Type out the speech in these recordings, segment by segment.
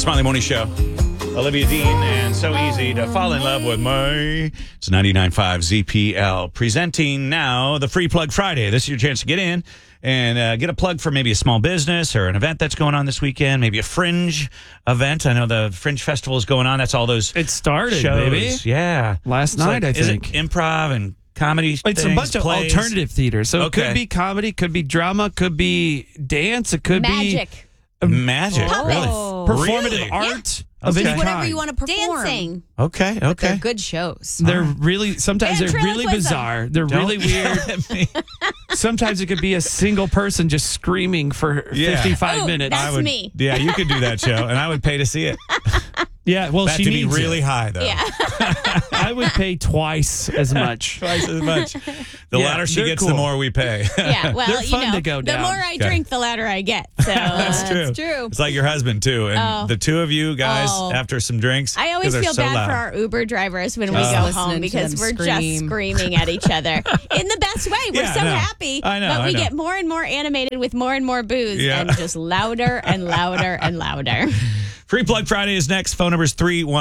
Smiley Morning Show. Olivia Dean and So Easy to Fall in Love with Me. It's 99.5 ZPL. Presenting now the Free Plug Friday. This is your chance to get in and get a plug for maybe a small business or an event that's going on this weekend, maybe a Fringe event. I know the Fringe Festival is going on. That's all those It started, shows. baby. Yeah. Last night, I think. Is it improv and comedy It's a bunch of plays? alternative theater. So it Okay. could be comedy, could be drama, could be dance, it could Magic. be Magic. Puppets. Really? performative Really? art of Okay. any Whatever kind. you want to perform. Dancing. Okay. They're Okay. good shows. They're really, sometimes they're really Ventriloquism. bizarre. They're really weird. Sometimes it could be a single person just screaming for Yeah. 55 Oh, minutes. that's me. Yeah, you could do that show, and I would pay to see it. Yeah, well, That she to be needs really it. high, though. Yeah. I would pay twice as much. Twice as much. The Yeah, louder she they're gets, cool. the more we pay. Yeah. Well, They're fun you know, to go down. the more I Okay. drink, the louder I get. So That's true. true. It's like your husband, too. And Oh. the two of you guys, Oh. after some drinks, I always 'cause they're feel so bad loud. for our Uber drivers when we Just go listening home to because them we're just scream. screaming at each other in the best way. We're Yeah, so I know. happy, I know, but we I know. get more and more animated with more and more booze Yeah. and just louder and louder and louder. Free Plug Friday is next. Phone number is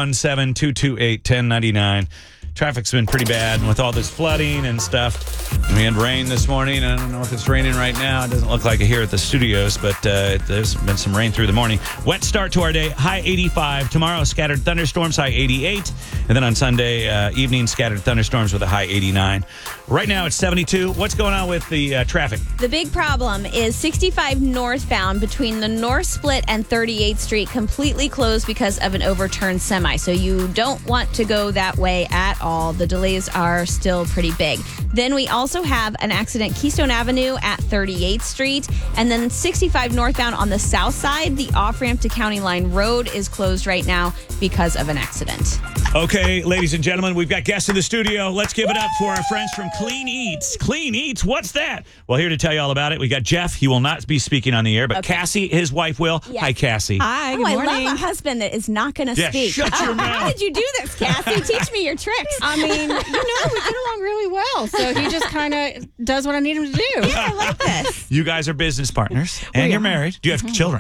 317-228-1099. Traffic's been pretty bad with all this flooding and stuff. We had rain this morning. I don't know if it's raining right now. It doesn't look like it here at the studios, but there's been some rain through the morning. Wet start to our day, high 85. Tomorrow, scattered thunderstorms, high 88. And then on Sunday evening, scattered thunderstorms with a high 89. Right now, it's 72. What's going on with the traffic? The big problem is 65 northbound between the North Split and 38th Street completely closed because of an overturned semi. So you don't want to go that way at all. The delays are still pretty big. Then we also have an accident Keystone Avenue at 38th Street. And then 65 northbound on the south side, the off-ramp to County Line Road is closed right now because of an accident. Okay, ladies and gentlemen, we've got guests in the studio. Let's give it up for our friends from Clean Eats. Clean Eats, what's that? Well, here to tell you all about it, we got Jeff. He will not be speaking on the air, but Okay. Cassie, his wife, will. Yes. Hi, Cassie. Hi, Oh, good I morning. love a husband that is not going to Yeah, speak. shut your mouth. How did you do this, Cassie? Teach me your tricks. I mean, we get along really well. So he just kind of does what I need him to do. I like this. You guys are business partners, and you're married. Do you have children?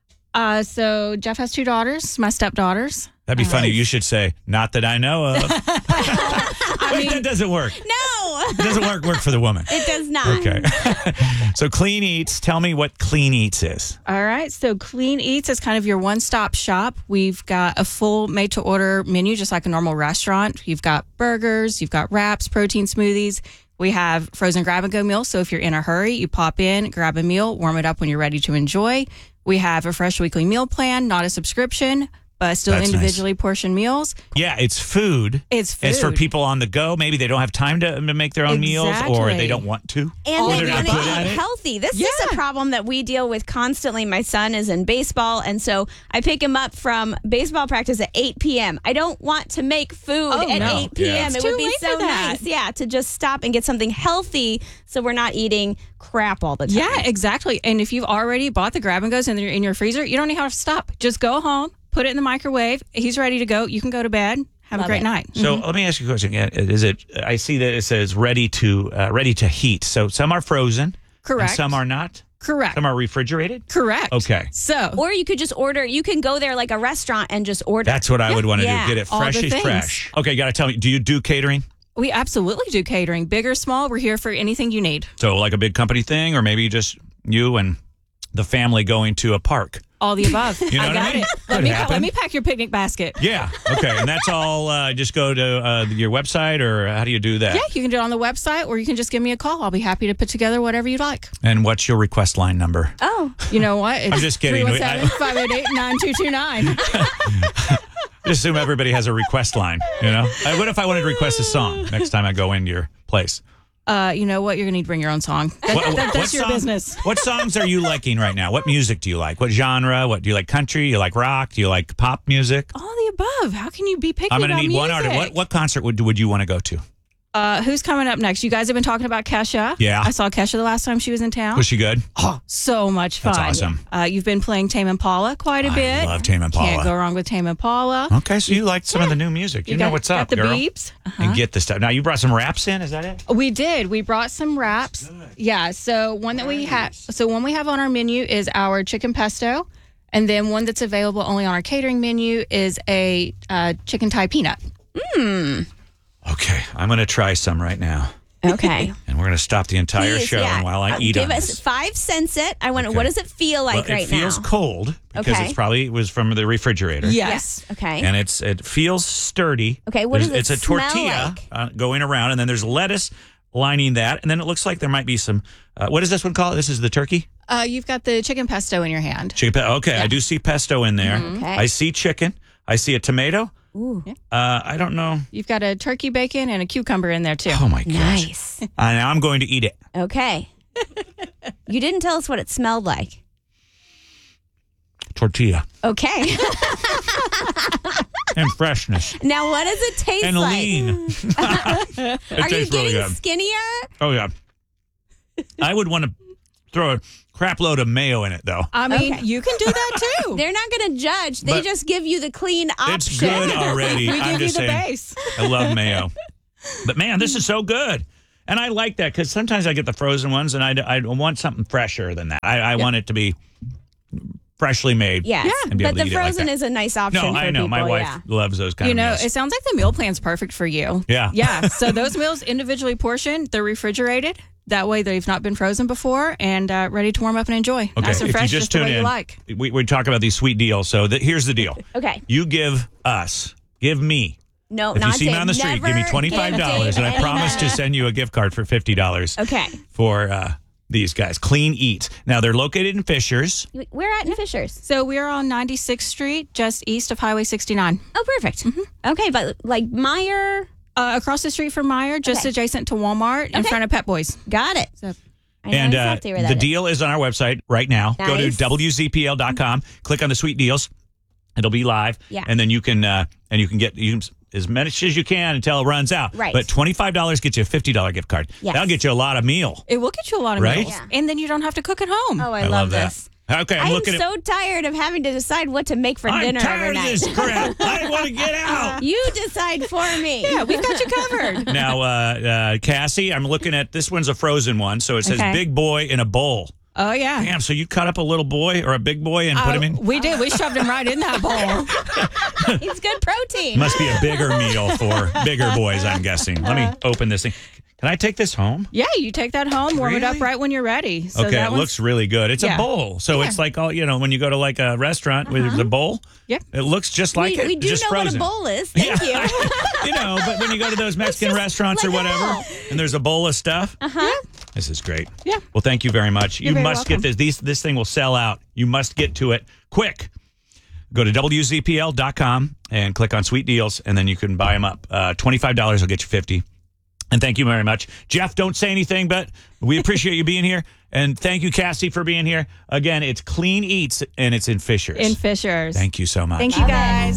So Jeff has 2 daughters, my stepdaughters. That'd be funny. You should say, not that I know of. Wait, that doesn't work. No, It doesn't work for the woman. it does not. Okay. So Clean Eats, tell me what Clean Eats is. All right. So Clean Eats is kind of your one-stop shop. We've got a full made-to-order menu, just like a normal restaurant. You've got burgers, you've got wraps, protein smoothies. We have frozen grab-and-go meals. So if you're in a hurry, you pop in, grab a meal, warm it up when you're ready to enjoy. We have a fresh weekly meal plan, not a subscription, but still That's individually portioned meals. Yeah, it's food. It's food. It's for people on the go. Maybe they don't have time to make their own meals, or Exactly. they don't want to. And or they they're not want to good at eat it. healthy. This is a problem that we deal with constantly. My son is in baseball, and so I pick him up from baseball practice at 8 p.m. I don't want to make food at no. 8 p.m. Yeah. It It's would too be late so for that. nice, to just stop and get something healthy so we're not eating crap all the time. Yeah, exactly. And if you've already bought the grab-and-goes and they're in your freezer, you don't need to stop. Just go home, put it in the microwave. He's ready to go. You can go to bed. Have Love a great it. night. So let me ask you a question. Is it? I see that it says ready to heat. So some are frozen, Correct. and some are not. Correct. Some are refrigerated. Correct. Okay. So Or you could just order. You can go there like a restaurant and just order. That's what I would want to Yeah. do. Get it All fresh the as things. fresh. Okay, you got to tell me. Do you do catering? we absolutely do catering, big or small. We're here for anything you need. So like a big company thing, or maybe just you and the family going to a park. All the above. You know I what got I mean? it. Could happen. Let me pack your picnic basket. Yeah. Okay. And that's all. Just go to your website, or how do you do that? Yeah, you can do it on the website, or you can just give me a call. I'll be happy to put together whatever you'd like. And what's your request line number? Oh, You know what? It's I'm just kidding. 317-508-9229. Just assume everybody has a request line. You know. What if I wanted to request a song next time I go into your place? You know what? You're going to need to bring your own song. That's your business. What songs are you liking right now? What music do you like? What genre? What do you like? Country? You like rock? Do you like pop music? All the above. How can you be picky I'm going to about need one music? artist. What concert would you want to go to? Who's coming up next? You guys have been talking about Kesha. Yeah. I saw Kesha the last time she was in town. Was she good? So much fun. That's awesome. You've been playing Tame Impala quite a bit. I love Tame Impala. Can't go wrong with Tame Impala. Okay, so you liked some of the new music. You know what's up, got the girl. beeps. And get the stuff. Now, you brought some raps in, is that it? We did. We brought some wraps. Yeah. So one we have on our menu is our chicken pesto. And then one that's available only on our catering menu is a chicken Thai peanut. Okay, I'm going to try some right now. Okay. And we're going to stop the entire Please, show and while I eat Give on us this. 5 cents it. I want to, Okay. what does it feel like Well, right it feels now? cold because Okay. it was from the refrigerator. Yes. Okay. And it feels sturdy. Okay, what does it It's a smell tortilla like? going around, and then there's lettuce lining that, and then it looks like there might be some. What is this one called? This is the turkey. You've got the chicken pesto in your hand. Chicken. Okay, I do see pesto in there. Okay. I see chicken. I see a tomato. Ooh. I don't know. You've got a turkey bacon and a cucumber in there too. Oh my gosh! Nice. Now I'm going to eat it. Okay. You didn't tell us what it smelled like. Tortilla Okay. and freshness Now, what does it taste and like? lean. It Are you tastes really getting good. skinnier? Oh yeah. I would want to throw a crap load of mayo in it though. I mean, Okay. you can do that too. They're not going to judge. They But just give you the clean option. It's good already. we I'm give you just the saying. base. I love mayo. But man, this is so good. And I like that because sometimes I get the frozen ones and I want something fresher than that. I want it to be freshly made. Yes. And be But able to the eat it like frozen that. is a nice option No, for I know. people. My wife yeah. loves those kind You of know, meals. it sounds like the meal plan's perfect for you. Yeah. Yeah. So those meals individually portioned, they're refrigerated. That way they've not been frozen before and ready to warm up and enjoy. Okay, Nice and if fresh, you just just the way tune you in, like. we talk about these sweet deals. So here's the deal. Okay. You give me. No, If you not see me Dave. on the street, give me Never $25, give Dave and I any promise to money. send you a gift card for $50 Okay. for these guys. Clean Eats. Now, they're located in Fishers. We're at in Fishers. So we're on 96th Street, just east of Highway 69. Oh, perfect. Okay, but like Meyer, Across the street from Meyer, just Okay. adjacent to Walmart, in Okay. front of Pet Boys. got it. So I know And exactly where the that is. deal is on our website right now. Go to Nice. WZPL.com, click on the sweet deals. It'll be live. Yeah. And then you can get as much as you can until it runs out. Right. But $25 gets you a $50 gift card. Yes. That'll get you a lot of meal. it will get you a lot of Right? meals. Yeah. And then you don't have to cook at home. Oh, I love that. this. Okay, I'm I'm looking so tired of having to decide what to make for I'm dinner tired every of night. this crap. I want to get out. You decide for me. Yeah, we've got you covered. Now, Cassie, I'm looking at this one's a frozen one, so it says Okay. big boy in a bowl. Oh, yeah. Damn, so you cut up a little boy or a big boy and put him in? We did. We shoved him right in that bowl. It's good protein. Must be a bigger meal for bigger boys, I'm guessing. Let me open this thing. Can I take this home? Yeah, you take that home, warm it up Really? right when you're ready. So Okay, that it one's- looks really good. It's a Yeah. bowl. So it's like all, when you go to like a restaurant with the bowl, Yep. it looks just like we, it. we do just know frozen. what a bowl is. Thank you. But when you go to those Mexican just restaurants or like a whatever, bowl. and there's a bowl of stuff. Uh-huh. This is great. Yeah. Well, thank you very much. You very must welcome. get this. This thing will sell out. You must get to it quick. Go to WZPL.com and click on Sweet Deals, and then you can buy them up. $25 will get you $50. And thank you very much. Jeff, don't say anything, but we appreciate you being here. And thank you, Cassie, for being here. Again, it's Clean Eats, and it's in Fishers. in Fishers. Thank you so much. Thank you, guys.